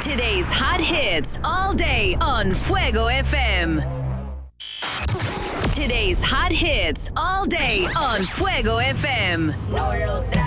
Today's hot hits all day on Fuego FM. Today's hot hits all day on Fuego FM. No lo traes.